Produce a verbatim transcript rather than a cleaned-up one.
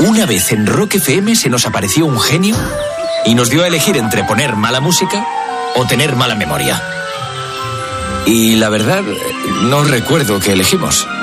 Una vez en Rock F M se nos apareció un genio y nos dio a elegir entre poner mala música o tener mala memoria. Y la verdad, no recuerdo qué elegimos.